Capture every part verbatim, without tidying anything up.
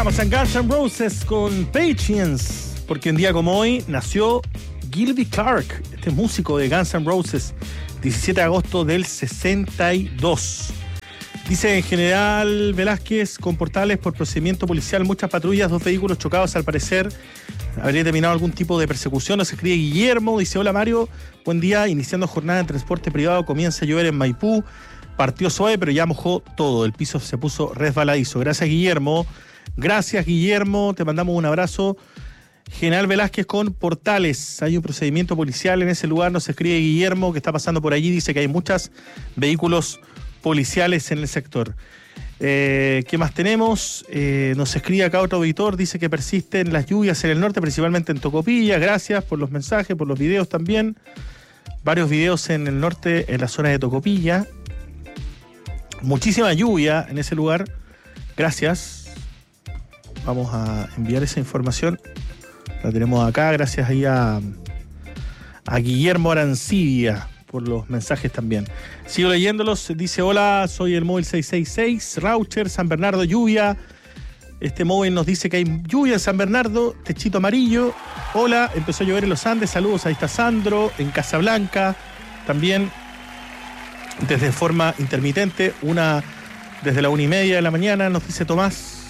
Vamos a Guns N' Roses con Patience, porque un día como hoy nació Gilby Clarke, este músico de Guns N' Roses, diecisiete de agosto del sesenta y dos. Dice en General Velázquez, con Portales por procedimiento policial, muchas patrullas, dos vehículos chocados, al parecer habría terminado algún tipo de persecución. Nos escribe Guillermo, dice: hola Mario, buen día, iniciando jornada en transporte privado, comienza a llover en Maipú, partió suave pero ya mojó todo, el piso se puso resbaladizo. Gracias Guillermo, gracias Guillermo, te mandamos un abrazo. General Velázquez con Portales, hay un procedimiento policial en ese lugar, nos escribe Guillermo que está pasando por allí, dice que hay muchos vehículos policiales en el sector. Eh, ¿Qué más tenemos? Eh, nos escribe acá otro auditor, dice que persisten las lluvias en el norte, principalmente en Tocopilla. Gracias por los mensajes, por los videos también. Varios videos en el norte, en la zona de Tocopilla. Muchísima lluvia en ese lugar. Gracias. Vamos a enviar esa información. La tenemos acá, gracias ahí a, a Guillermo Arancibia por los mensajes también. Sigo leyéndolos. Dice: hola, soy el móvil seis seis seis, Raucher, San Bernardo, lluvia. Este móvil nos dice que hay lluvia en San Bernardo, techito amarillo. Hola, empezó a llover en los Andes, saludos, ahí está Sandro, en Casablanca, también desde forma intermitente, una desde la una y media de la mañana, nos dice Tomás.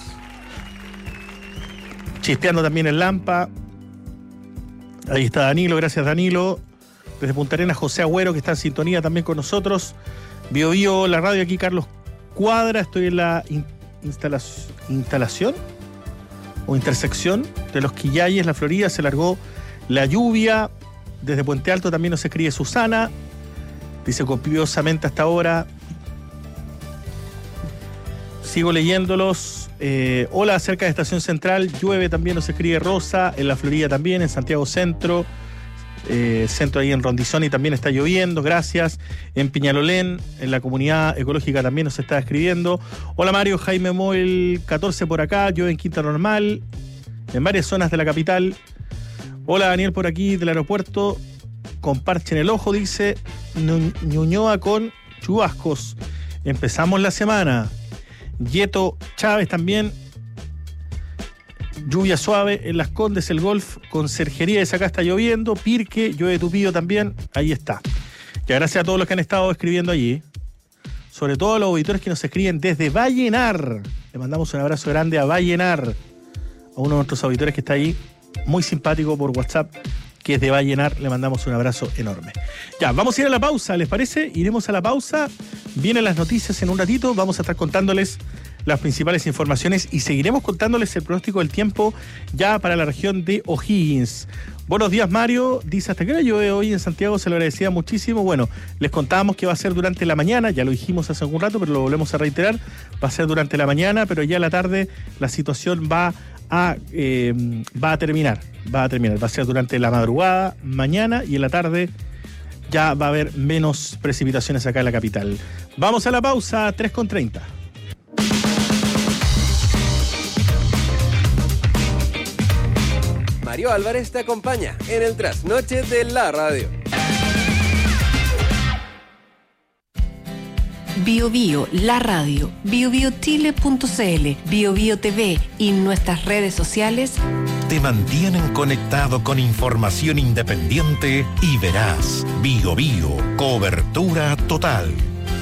Chispeando también en Lampa. Ahí está Danilo, gracias Danilo. Desde Punta Arenas, José Agüero, que está en sintonía también con nosotros. Bio Bio, la radio, aquí Carlos Cuadra. Estoy en la in- instalac- instalación o intersección de los Quillayes, la Florida. Se largó la lluvia. Desde Puente Alto también nos escribe Susana. Dice copiosamente hasta ahora. Sigo leyéndolos. Eh, hola, cerca de Estación Central, llueve también, nos escribe Rosa. En la Florida también, en Santiago Centro. Eh, centro ahí en Rondizón y también está lloviendo, gracias. En Peñalolén, en la comunidad ecológica también nos está escribiendo. Hola Mario, Jaime Móvil catorce por acá, llueve en Quinta Normal, en varias zonas de la capital. Hola Daniel por aquí del aeropuerto, con parche en el ojo, dice Ñuñoa con chubascos. Empezamos la semana. Yeto Chávez también. Lluvia suave en Las Condes, el Golf, Conserjerías, acá está lloviendo, Pirque, llueve tupido también, ahí está. Ya gracias a todos los que han estado escribiendo allí, sobre todo a los auditores que nos escriben desde Vallenar. Le mandamos un abrazo grande a Vallenar, a uno de nuestros auditores que está ahí, muy simpático por WhatsApp, que es de Vallenar, le mandamos un abrazo enorme. Ya, vamos a ir a la pausa, ¿les parece? Iremos a la pausa, vienen las noticias en un ratito, vamos a estar contándoles las principales informaciones y seguiremos contándoles el pronóstico del tiempo ya para la región de O'Higgins. Buenos días Mario, dice: hasta que hora llueve hoy en Santiago, se lo agradecía muchísimo. Bueno, les contábamos que va a ser durante la mañana, ya lo dijimos hace algún rato, pero lo volvemos a reiterar, va a ser durante la mañana, pero ya en la tarde la situación va a, eh, va a terminar, va a terminar, va a ser durante la madrugada, mañana y en la tarde ya va a haber menos precipitaciones acá en la capital. Vamos a la pausa, tres con treinta. Mario Álvarez te acompaña en el trasnoche de la radio. Bio Bio, la radio, bio bio chile punto c l, Bio Bio T V y nuestras redes sociales te mantienen conectado con información independiente y veraz. Bio Bio, cobertura total.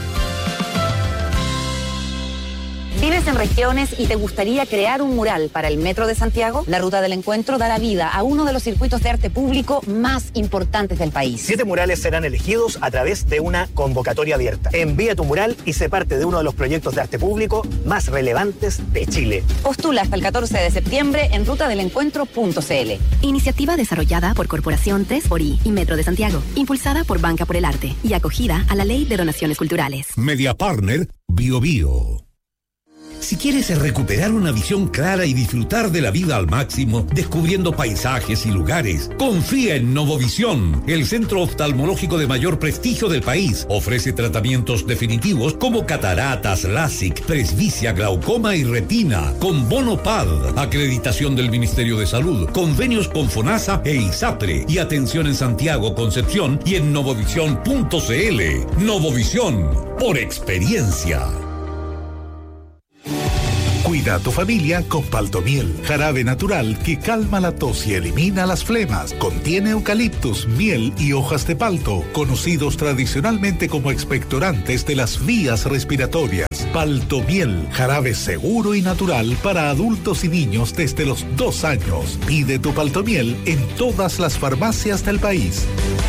¿Vives en regiones y te gustaría crear un mural para el Metro de Santiago? La Ruta del Encuentro dará vida a uno de los circuitos de arte público más importantes del país. Siete murales serán elegidos a través de una convocatoria abierta. Envía tu mural y sé parte de uno de los proyectos de arte público más relevantes de Chile. Postula hasta el catorce de septiembre en ruta del encuentro punto c l. Iniciativa desarrollada por Corporación tres por I y Metro de Santiago, impulsada por Banca por el Arte y acogida a la Ley de Donaciones Culturales. Media Partner, Bio Bio. Si quieres recuperar una visión clara y disfrutar de la vida al máximo, descubriendo paisajes y lugares, confía en Novovisión, el centro oftalmológico de mayor prestigio del país. Ofrece tratamientos definitivos como cataratas, LASIK, presbicia, glaucoma y retina, con bono P A D, acreditación del Ministerio de Salud, convenios con FONASA e ISAPRE y atención en Santiago, Concepción y en novovisión punto c l. Novovisión, por experiencia. Cuida a tu familia con Paltomiel, jarabe natural que calma la tos y elimina las flemas. Contiene eucaliptus, miel y hojas de palto, conocidos tradicionalmente como expectorantes de las vías respiratorias. Paltomiel, jarabe seguro y natural para adultos y niños desde los dos años. Pide tu Paltomiel en todas las farmacias del país.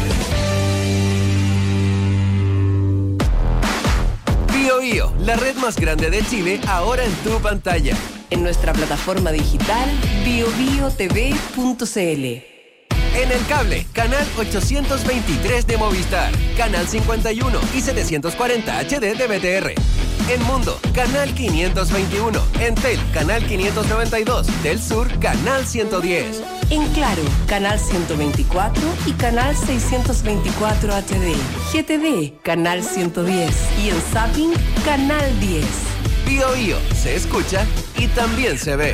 Bio Bio, la red más grande de Chile, ahora en tu pantalla. En nuestra plataforma digital bio bio t v punto c l. En el cable, canal ochocientos veintitrés de Movistar, canal cincuenta y uno y setecientos cuarenta H D de B T R. En Mundo, canal quinientos veintiuno. En Tel, canal quinientos noventa y dos. Del Sur, canal ciento diez. En Claro, canal ciento veinticuatro y canal seiscientos veinticuatro H D. G T D, canal ciento diez. Y en Zapping, canal diez. Bio Bio, se escucha y también se ve.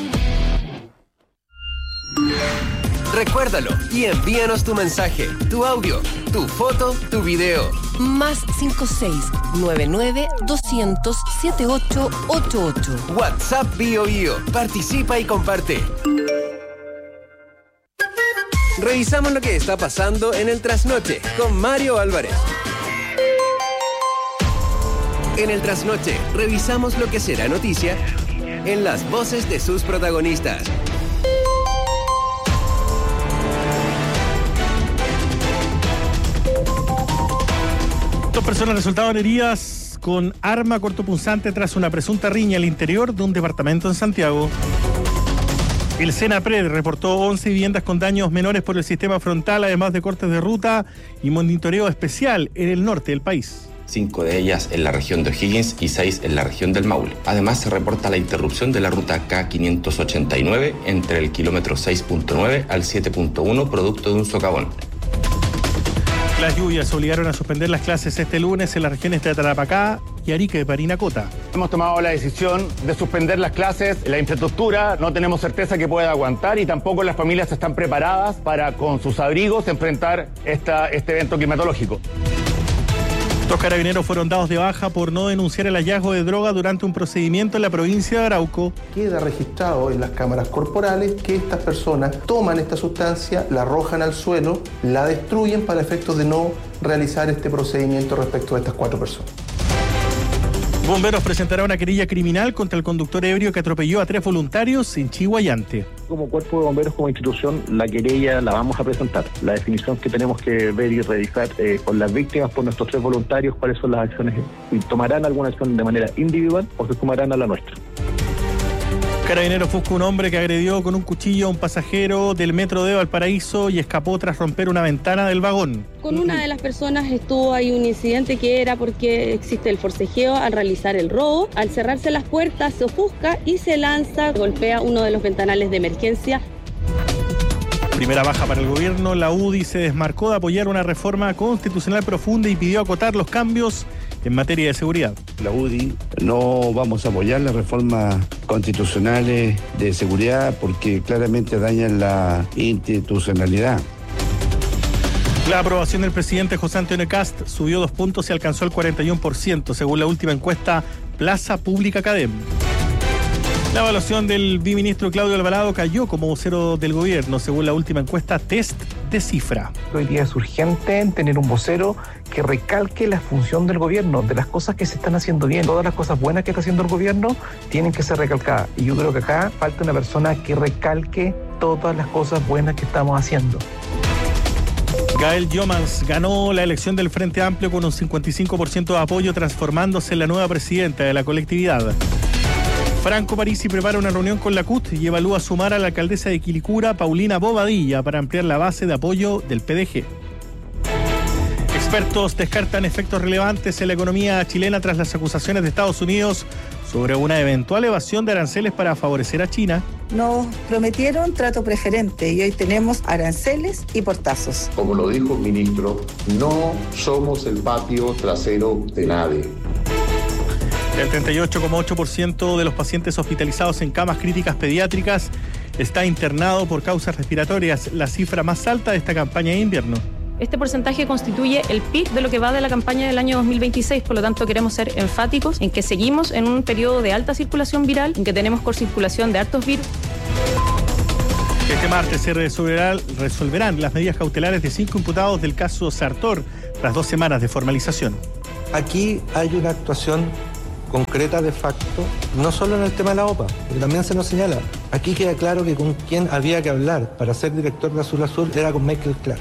Recuérdalo y envíanos tu mensaje, tu audio, tu foto, tu video. Más cinco seis nueve nueve doscientos setenta y ocho ochenta y ocho. WhatsApp Bio Bio. Participa y comparte. Revisamos lo que está pasando en el Trasnoche con Mario Álvarez. En el Trasnoche revisamos lo que será noticia en las voces de sus protagonistas. Dos personas resultaron heridas con arma cortopunzante tras una presunta riña al interior de un departamento en Santiago. El SENAPRED reportó once viviendas con daños menores por el sistema frontal, además de cortes de ruta y monitoreo especial en el norte del país. Cinco de ellas en la región de O'Higgins y seis en la región del Maule. Además, se reporta la interrupción de la ruta K quinientos ochenta y nueve entre el kilómetro seis punto nueve al siete punto uno, producto de un socavón. Las lluvias obligaron a suspender las clases este lunes en las regiones de Tarapacá y Arica y Parinacota. Hemos tomado la decisión de suspender las clases. La infraestructura no tenemos certeza que pueda aguantar y tampoco las familias están preparadas para, con sus abrigos, enfrentar esta, este evento climatológico. Dos carabineros fueron dados de baja por no denunciar el hallazgo de droga durante un procedimiento en la provincia de Arauco. Queda registrado en las cámaras corporales que estas personas toman esta sustancia, la arrojan al suelo, la destruyen para efectos de no realizar este procedimiento respecto a estas cuatro personas. Bomberos presentará una querella criminal contra el conductor ebrio que atropelló a tres voluntarios en Chihuayante. Como cuerpo de bomberos, como institución, la querella la vamos a presentar. La definición que tenemos que ver y revisar eh, con las víctimas por nuestros tres voluntarios, cuáles son las acciones, y tomarán alguna acción de manera individual o se sumarán a la nuestra. Carabineros busca un hombre que agredió con un cuchillo a un pasajero del metro de Valparaíso y escapó tras romper una ventana del vagón. Con una de las personas estuvo ahí un incidente que era porque existe el forcejeo al realizar el robo. Al cerrarse las puertas se ofusca y se lanza, golpea uno de los ventanales de emergencia. Primera baja para el gobierno. La U D I se desmarcó de apoyar una reforma constitucional profunda y pidió acotar los cambios en materia de seguridad. La U D I no vamos a apoyar las reformas constitucionales de seguridad porque claramente dañan la institucionalidad. La aprobación del presidente José Antonio Kast subió dos puntos y alcanzó el cuarenta y uno por ciento, según la última encuesta Plaza Pública Cadem. La evaluación del biministro Claudio Alvarado cayó como vocero del gobierno, según la última encuesta Test de Cifra. Hoy día es urgente tener un vocero que recalque la función del gobierno, de las cosas que se están haciendo bien. Todas las cosas buenas que está haciendo el gobierno tienen que ser recalcadas. Y yo creo que acá falta una persona que recalque todas las cosas buenas que estamos haciendo. Gael Jomans ganó la elección del Frente Amplio con un cincuenta y cinco por ciento de apoyo, transformándose en la nueva presidenta de la colectividad. Franco Parisi prepara una reunión con la C U T y evalúa sumar a la alcaldesa de Quilicura, Paulina Bobadilla, para ampliar la base de apoyo del P D G. Expertos descartan efectos relevantes en la economía chilena tras las acusaciones de Estados Unidos sobre una eventual evasión de aranceles para favorecer a China. Nos prometieron trato preferente y hoy tenemos aranceles y portazos. Como lo dijo el ministro, no somos el patio trasero de nadie. El treinta y ocho coma ocho por ciento de los pacientes hospitalizados en camas críticas pediátricas está internado por causas respiratorias, la cifra más alta de esta campaña de invierno. Este porcentaje constituye el pic de lo que va de la campaña del año dos mil veintiséis, por lo tanto queremos ser enfáticos en que seguimos en un periodo de alta circulación viral, en que tenemos circulación de hartos virus. Este martes se resolverá, resolverán las medidas cautelares de cinco imputados del caso Sartor, tras dos semanas de formalización. Aquí hay una actuación concreta de facto, no solo en el tema de la O P A, porque también se nos señala. Aquí queda claro que con quien había que hablar para ser director de Azul Azul era con Michael Clark.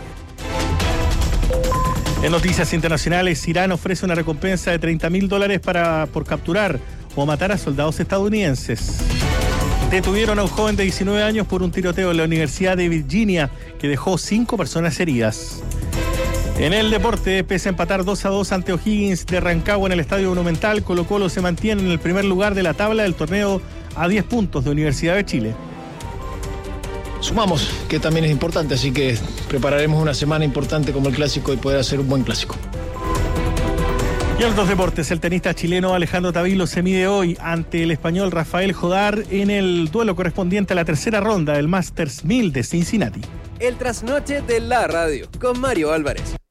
En noticias internacionales, Irán ofrece una recompensa de treinta mil dólares para, por capturar o matar a soldados estadounidenses. Detuvieron a un joven de diecinueve años por un tiroteo en la Universidad de Virginia que dejó cinco personas heridas. En el deporte, pese a empatar dos a dos ante O'Higgins de Rancagua en el Estadio Monumental, Colo-Colo se mantiene en el primer lugar de la tabla del torneo a diez puntos de Universidad de Chile. Sumamos, que también es importante, así que prepararemos una semana importante como el Clásico y poder hacer un buen Clásico. Y en los deportes, el tenista chileno Alejandro Tavilo se mide hoy ante el español Rafael Jodar en el duelo correspondiente a la tercera ronda del Masters mil de Cincinnati. El trasnoche de la radio con Mario Álvarez.